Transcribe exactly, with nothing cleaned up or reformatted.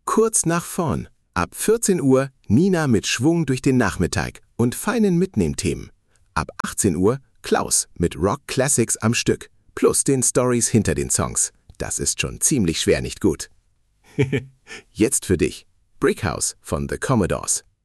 Kurz nach vorn. Ab vierzehn Uhr Nina mit Schwung durch den Nachmittag und feinen Mitnehmthemen. Ab achtzehn Uhr Klaus mit Rock Classics am Stück. Plus den Stories hinter den Songs. Das ist schon ziemlich schwer nicht gut. Jetzt für dich. Brick House von The Commodores.